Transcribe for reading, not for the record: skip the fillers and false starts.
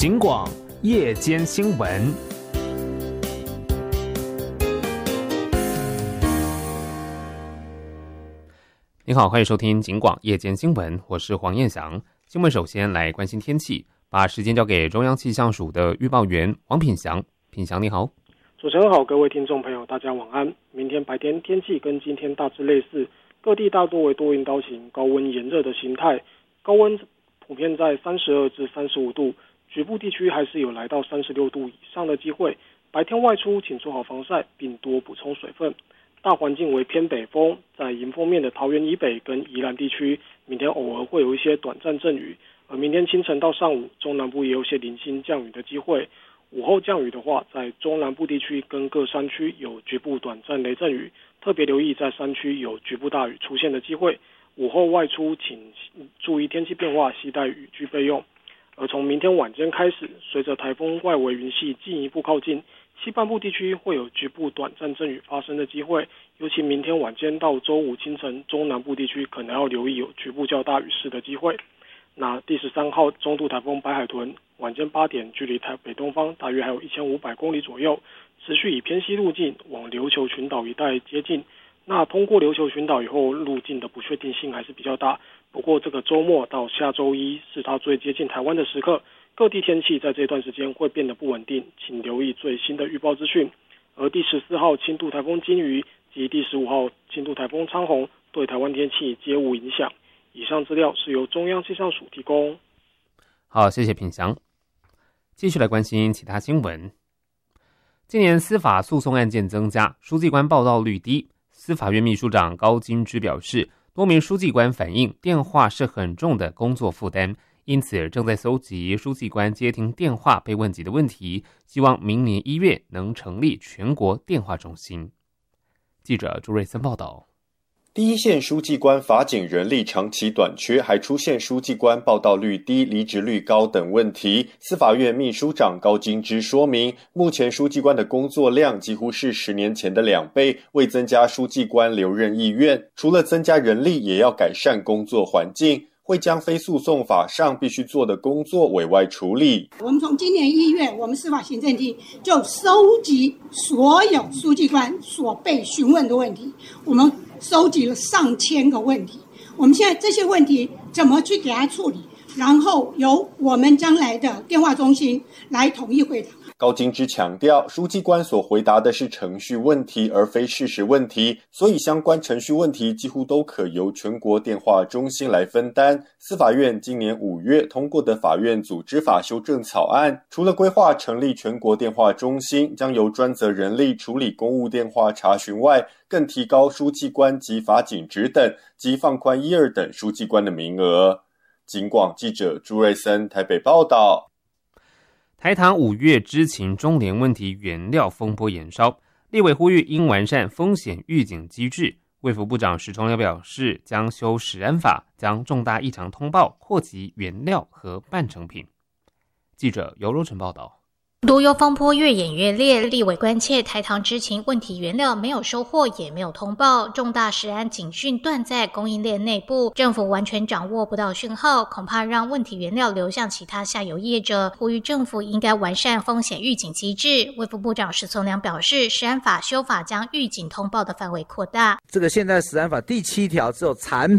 警广夜间新闻。你好，欢迎收听警广夜间新闻，我是黄彦翔。新闻首先来关心天气，把时间交给中央气象署的预报员王品祥。品祥你好。 主持人好，各位听众朋友大家晚安。明天白天天气跟今天大致类似，各地大多为多云到晴，高温炎热的形态，高温普遍在32至35度，局部地区还是有来到36度以上的机会。白天外出请做好防晒，并多补充水分。大环境为偏北风，在迎风面的桃园以北跟宜兰地区，明天偶尔会有一些短暂阵雨，而明天清晨到上午，中南部也有些零星降雨的机会。午后降雨的话，在中南部地区跟各山区有局部短暂雷阵雨，特别留意在山区有局部大雨出现的机会。午后外出请注意天气变化，携带雨具备用。而从明天晚间开始，随着台风外围云系进一步靠近，西半部地区会有局部短暂阵雨发生的机会，尤其明天晚间到周五清晨，中南部地区可能要留意有局部较大雨势的机会。那第13号中度台风白海豚晚间8点，距离台北东方大约还有1500公里左右，持续以偏西路径往琉球群岛一带接近。那通过琉球群岛以后，路径的不确定性还是比较大。不过这个周末到下周一是它最接近台湾的时刻，各地天气在这段时间会变得不稳定，请留意最新的预报资讯。而第14号轻度台风金鱼及第15号轻度台风昌宏对台湾天气皆无影响。以上资料是由中央气象署提供。 好，谢谢品祥。继续来关心其他新闻。今年司法诉讼案件增加，书记官报到率低。司法院秘书长高金芝表示，多名书记官反映电话是很重的工作负担，因此正在搜集书记官接听电话被问及的问题，希望明年1月能成立全国电话中心。记者朱瑞森报道。 第一线书记官法警人力长期短缺，还出现书记官报到率低、离职率高等问题。司法院秘书长高金芝说明，目前书记官的工作量几乎是10年前的2倍，为增加书记官留任意愿，除了增加人力，也要改善工作环境，会将非诉讼法上必须做的工作委外处理。 我们从今年1月，我们司法行政厅就收集所有书记官所被询问的问题，我们收集了上千个问题，我们现在这些问题怎么去给他处理，然后由我们将来的电话中心来统一回答。 高金芝强调，书记官所回答的是程序问题，而非事实问题，所以相关程序问题几乎都可由全国电话中心来分担。司法院今年5月通过的法院组织法修正草案，除了规划成立全国电话中心，将由专责人力处理公务电话查询外，更提高书记官及法警职等及放宽1、2等书记官的名额。警广记者朱瑞森台北报道。 台糖5月知情中联问题原料风波延烧，立委呼吁应完善风险预警机制。卫福部长石崇良表示，将修食安法，将重大异常通报扩及原料和半成品。记者尤若晨报道。 毒油风波越演越烈，立委关切台糖知情问题原料没有收货，也没有通报，重大食安警讯断在供应链内部，政府完全掌握不到讯号，恐怕让问题原料流向其他下游业者。呼吁政府应该完善风险预警机制。卫福部长石崇良表示，食安法修法将预警通报的范围扩大。 这个现在食安法第7条只有产